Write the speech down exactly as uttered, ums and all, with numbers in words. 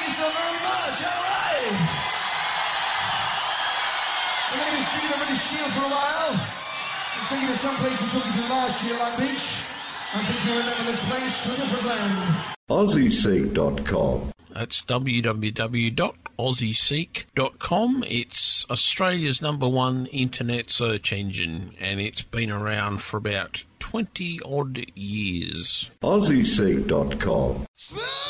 you so very much. All right. We're going to be sticking over the shield for a while. I'm taking you to some place we took you to last year, Long Beach. I think you remember this place to a different land. Aussie Seek dot com. That's w w w dot aussie seek dot com. It's Australia's number one internet search engine, and it's been around for about twenty odd years. Aussie Seek dot com. Smooth!